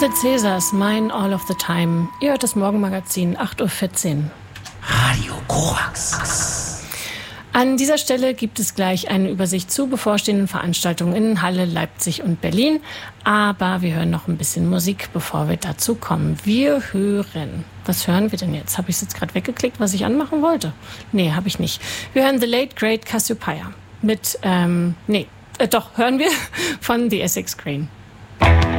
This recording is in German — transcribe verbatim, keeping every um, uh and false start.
Little Caesars, Mine All of the Time. Ihr hört das Morgenmagazin, acht Uhr vierzehn. Radio Korax. An dieser Stelle gibt es gleich eine Übersicht zu bevorstehenden Veranstaltungen in Halle, Leipzig und Berlin. Aber wir hören noch ein bisschen Musik, bevor wir dazu kommen. Wir hören... Was hören wir denn jetzt? Habe ich es jetzt gerade weggeklickt, was ich anmachen wollte? Nee, habe ich nicht. Wir hören The Late Great Cassiopeia mit... Ähm, nee, äh, doch, hören wir von The Essex Crane.